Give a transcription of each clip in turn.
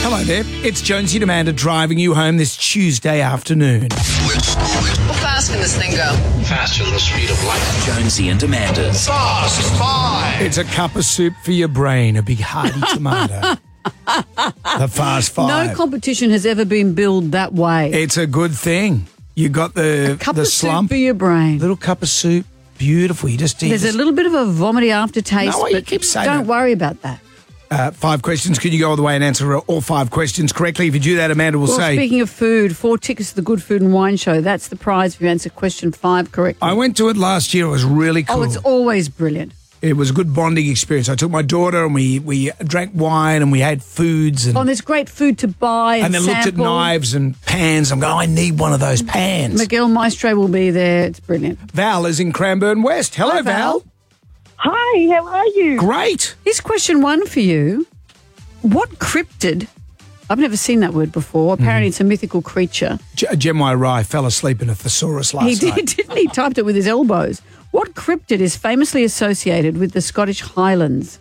Hello there. It's Jonesy and Amanda driving you home this Tuesday afternoon. How fast can this thing go? Faster than the speed of light. Jonesy and Amanda's Fast Five. It's a cup of soup for your brain, a big hearty tomato. The Fast Five. No competition has ever been billed that way. It's a good thing. You got the Cup the of slump. soup for your brain. Little cup of soup. Beautiful. You just eat There's this. a little bit of a vomity aftertaste, No, you but keep saying don't that. worry about that. 5 questions. Can you go all the way and answer all 5 questions correctly? If you do that, Amanda will Well, say... speaking of food, 4 tickets to the Good Food and Wine Show. That's the prize if you answer question 5 correctly. I went to it last year. It was really cool. Oh, it's always brilliant. It was a good bonding experience. I took my daughter and we drank wine and we had foods and, Oh, and there's great food to buy and then looked at sample. knives and pans. I'm going, I need one of those pans. Miguel Maestro will be there. It's brilliant. Val is in Cranbourne West. Hello, Hi, Val. Hi, how are you? Great. Here's question 1 for you. What cryptid, I've never seen that word before, apparently it's a mythical creature. Jemai Rye fell asleep in a thesaurus last He night. did, didn't he? Typed it with his elbows. What cryptid is famously associated with the Scottish Highlands?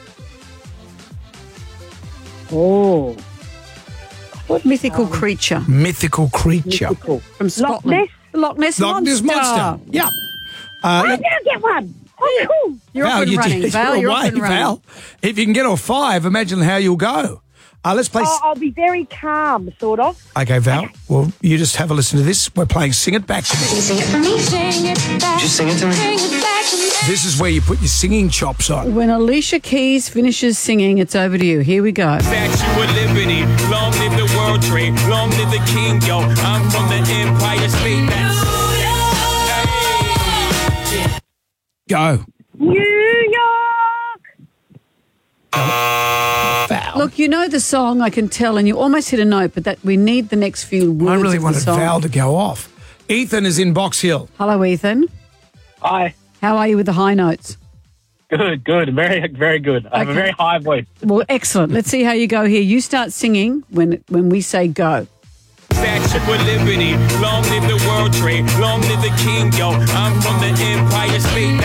Oh, What mythical creature Mythical creature. mythical. from Scotland? Ness? The Loch Ness Loch Ness Monster. Monster. Yeah. I'm going to get one. Oh, cool. You're off and you running, did. Val. You're away, off and running. Val. If you can get all 5, imagine how you'll go. Let's play... Oh, I'll be very calm, sort of. Okay, Val. Well, you just have a listen to this. We're playing Sing It Back to Me. Sing it for me. Sing it back. Just sing it to me. Sing it back to me. This is where you put your singing chops on. When Alicia Keys finishes singing, it's over to you. Here we go. Statue of Liberty, long live the World Trade, long live the King, yo. I'm from the Empire State. Go. New York. Val. Look, you know the song, I can tell, and you almost hit a note, but that we need the next few words I really of wanted the song. Val to go off. Ethan is in Box Hill. Hello, Ethan. Hi. How are you with the high notes? Good. Very, very good. I have a Okay. very high voice. Well, excellent. Let's see how you go here. You start singing when we say go. Statue of Liberty, long live the World Trade, long live the King, yo. I'm from the Empire State.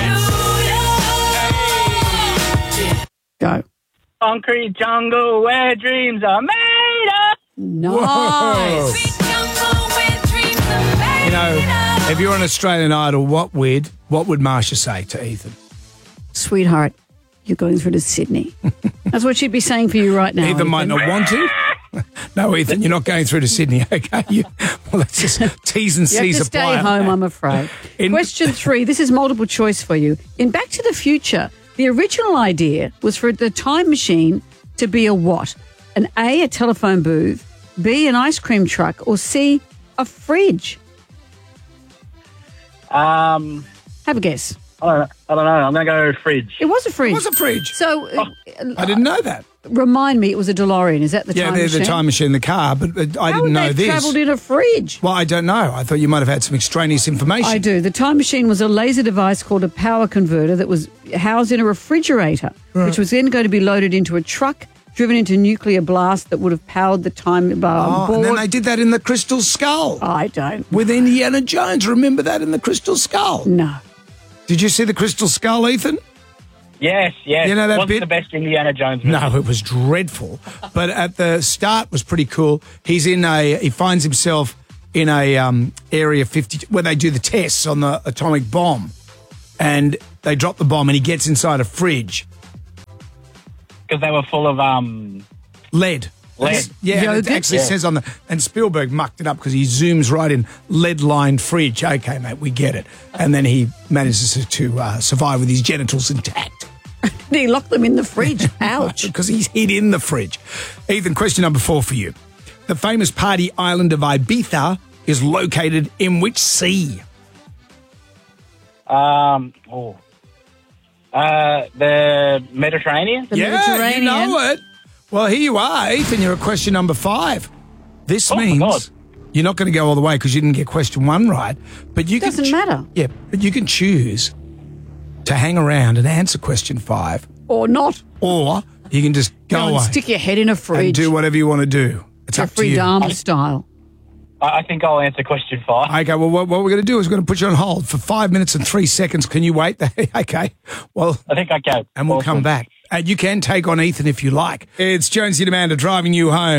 Go. Concrete jungle where dreams are made up. Nice. You know, if you're an Australian Idol, what would Marsha say to Ethan? Sweetheart, you're going through to Sydney. That's what she'd be saying for you right now. Ethan might not want to. No, Ethan, you're not going through to Sydney, okay? Well, that's just T's and You have C's to stay apply. home, I'm afraid. Question 3. This is multiple choice for you. In Back to the Future, the original idea was for the time machine to be a what? An A, a telephone booth, B, an ice cream truck, or C, a fridge? I Have a guess. don't know. I'm going to go fridge. It was a fridge. It was a fridge. So, I didn't know that. remind me, it was a DeLorean. Is that the Yeah, time they're machine? the time machine in the car, but I How didn't would know they have this. travelled in a fridge? Well, I don't know. I thought you might have had some extraneous information. I do. The time machine was a laser device called a power converter that was housed in a refrigerator, which was then going to be loaded into a truck, driven into nuclear blast that would have powered the time Oh, board. and then they did that in the Crystal Skull I don't. with Indiana Jones. Remember that in the Crystal Skull? No. Did you see the Crystal Skull, Ethan? Yes. You know that Wasn't bit? the best Indiana Jones movie. No, it was dreadful. But at the start was pretty cool. He finds himself in a area 50 where they do the tests on the atomic bomb, and they drop the bomb, and he gets inside a fridge. Because they were full of Lead. Lead. Yeah, and it Yogurt? actually says on the... And Spielberg mucked it up because he zooms right in, lead-lined fridge. Okay, mate, we get it. And then he manages to survive with his genitals intact. He locked them in the fridge. Ouch. Because he's hid in the fridge. Ethan, question number 4 for you. The famous party island of Ibiza is located in which sea? the Mediterranean. The You Mediterranean. know it. Well, here you are, Ethan. You're at question number 5. This Oh, my means God. you're not going to go all the way because you didn't get question 1 right. But you Doesn't can matter. Yeah, but you can choose to hang around and answer question 5, Or not. or you can just go Go and away stick your head in a and fridge. do whatever you want to do. It's up to Jeffrey you. Dahmer style. I think I'll answer question 5. Okay, well, what we're going to do is we're going to put you on hold for 5 minutes and 3 seconds. Can you wait? Okay. Well, I think I can. and we'll Awesome. come back. And you can take on Ethan if you like. It's Jonesy and Amanda driving you home.